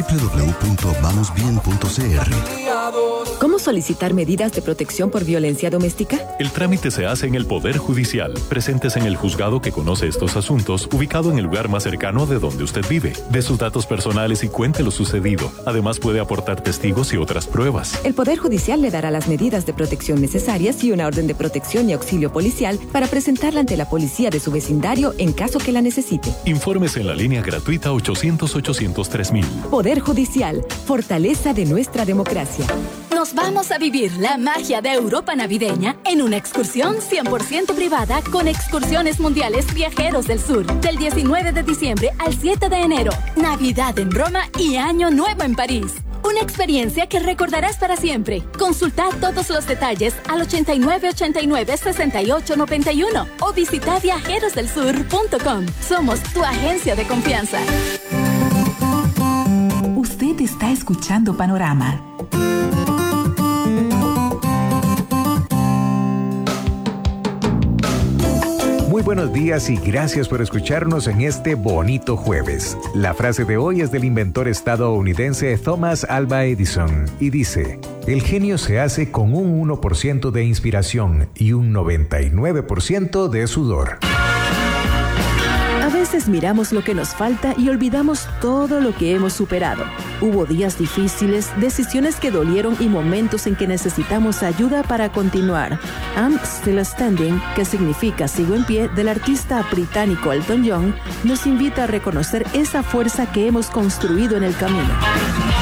www.vamosbien.cr. ¿Cómo solicitar medidas de protección por violencia doméstica? El trámite se hace en el Poder Judicial, presentes en el juzgado que conoce estos asuntos, ubicado en el lugar más cercano de donde usted vive. De sus datos personales y cuente lo sucedido. Además, puede aportar testigos y otras pruebas. El Poder Judicial le dará las medidas de protección necesarias y una orden de protección y auxilio policial para presentarla ante la policía de su vecindario en caso que la necesite. Infórmese en la línea gratuita 800-800-3000. Poder Judicial, fortaleza de nuestra democracia. Nos vamos a vivir la magia de Europa navideña en una excursión 100% privada con Excursiones Mundiales Viajeros del Sur, del 19 de diciembre al 7 de enero. Navidad en Roma y Año Nuevo en París. Una experiencia que recordarás para siempre. Consulta todos los detalles al 8989-6891 o visita viajerosdelsur.com. Somos tu agencia de confianza. Usted está escuchando Panorama. Muy buenos días y gracias por escucharnos en este bonito jueves. La frase de hoy es del inventor estadounidense Thomas Alva Edison y dice: el genio se hace con un 1% de inspiración y un 99% de sudor. A veces miramos lo que nos falta y olvidamos todo lo que hemos superado. Hubo días difíciles, decisiones que dolieron y momentos en que necesitamos ayuda para continuar. I'm Still Standing, que significa sigo en pie, del artista británico Elton John, nos invita a reconocer esa fuerza que hemos construido en el camino.